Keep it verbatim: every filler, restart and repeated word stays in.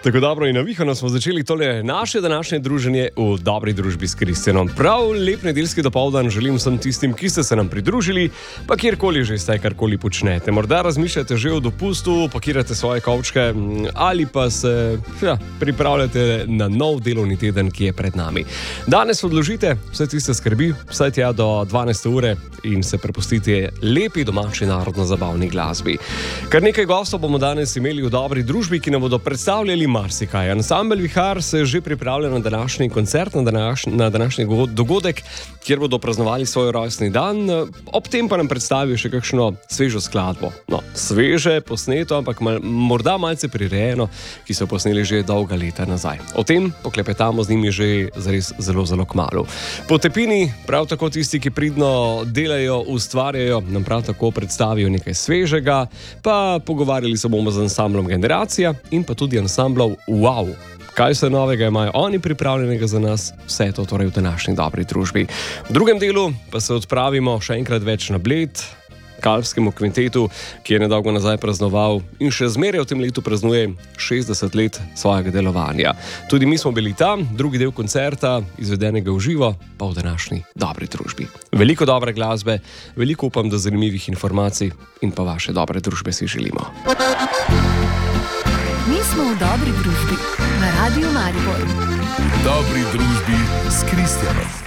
Tako dobro in navihano smo začeli tole naše današnje druženje v dobri družbi s Kristjanom. Prav lep nedeljski dopoldan želim vsem tistim, ki ste se nam pridružili, pa kjerkoli že ste, karkoli počnete. Morda razmišljate že o dopustu, pakirate svoje kovčke ali pa se ja, pripravljate na nov delovni teden, ki je pred nami. Danes odložite vse tiste skrbi, vsaj tja do dvanajste ure in se prepustite lepi domači narodno-zabavni glasbi. Kar nekaj gostov bomo danes imeli v dobri družbi, ki nam bodo predstavljali marsikaj. Ansambel Vihar se že pripravlja na današnji koncert, na, današ, na današnji dogodek, kjer bodo praznovali svoj rojstni dan. Ob tem pa nam predstavijo še kakšno svežo skladbo. No, sveže, posneto, ampak mal, morda malce prirejeno, ki so posneli že dolga leta nazaj. O tem poklepetamo z njimi že zares zelo, zelo kmalu. Po Tepini, prav tako tisti, ki pridno delajo, ustvarjajo, nam prav tako predstavijo nekaj svežega, pa pogovarjali se bomo z ansamblom Generacija in pa tudi ansamblom Wow. Kaj vse novega imajo oni pripravljenega za nas, vse to torej v današnji dobri družbi. V drugem delu pa se odpravimo še enkrat več na Bled, Kalvskemu kvintetu, ki je nedolgo nazaj praznoval in še zmeraj v tem letu praznuje šestdeset let svojega delovanja. Tudi mi smo bili tam, drugi del koncerta, izvedenega v živo, pa v današnji dobri družbi. Veliko dobre glasbe, veliko upam, da zanimivih informacij in pa vaše dobre družbe si želimo. Mi smo v dobri družbi na Radiu Maribor. V dobri družbi s Kristjanom.